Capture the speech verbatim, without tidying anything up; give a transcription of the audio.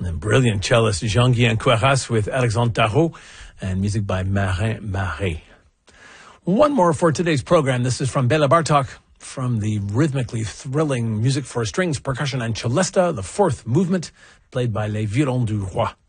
And brilliant cellist Jean-Guy Queyras with Alexandre Tarot, and music by Marin Marais. One more for today's program. This is from Bela Bartok, from the rhythmically thrilling music for strings, percussion, and celesta, the fourth movement, played by Les Violons du Roi.